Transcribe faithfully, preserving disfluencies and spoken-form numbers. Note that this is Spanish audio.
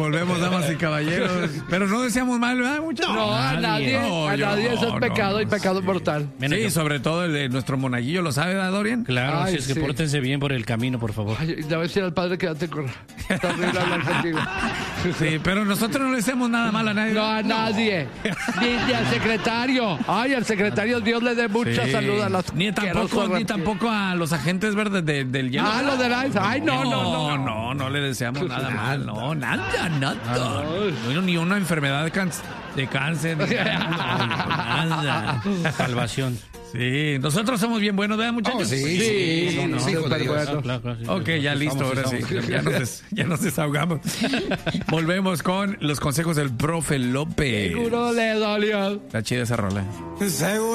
volvemos, damas y caballeros. Pero no deseamos mal, ¿verdad, muchachos? No, a nadie. No, a nadie, eso es no, pecado no, y pecado sí. mortal. Sí, que... sobre todo el de nuestro monaguillo, ¿lo sabe, ¿verdad, Dorian? Claro, Ay, si es que sí. pórtense bien por el camino, por favor. Ay, ya voy a decir al padre, quédate con... Está horrible hablar contigo. Sí, pero nosotros no le hacemos nada mal a nadie. No, a nadie. Ni, ni al secretario. Ay, al secretario Dios le dé mucha Sí. salud a los... Ni tampoco, ni tampoco a los agentes verdes de, del hielo. Ah, los de la... Ay, no, no, no. No, no, no le deseamos nada mal. No, nada, nada. No, ni una enfermedad de cáncer. De cáncer. Nada. Salvación. Sí, nosotros somos bien buenos, ¿verdad, muchachos? Oh, sí, Sí, sí, sí, no, sí, hijo de Dios. bueno. Claro, claro, sí. Ok, ya listo, ahora sí. Ya nos, des- ya nos desahogamos. Volvemos con los consejos del profe López. Seguro le dolió. Está chida esa rola. Seguro